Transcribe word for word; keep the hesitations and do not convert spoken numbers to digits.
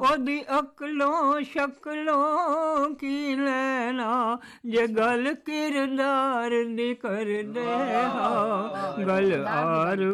ओदी अकलों शकलों की लेना जे गल किरदार दी कर दे हा गल आर